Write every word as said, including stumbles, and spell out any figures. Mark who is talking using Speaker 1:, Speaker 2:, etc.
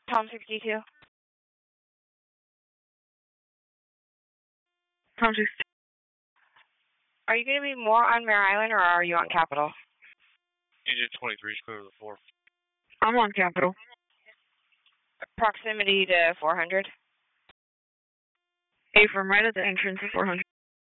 Speaker 1: Tom sixty-two.
Speaker 2: Tom sixty-two.
Speaker 1: Are you going to be more on Mare Island or are you on Capitol?
Speaker 3: Engine twenty-three is clear to the floor.
Speaker 2: I'm on Capitol.
Speaker 1: Proximity to four hundred.
Speaker 2: A from right at the entrance of four hundred.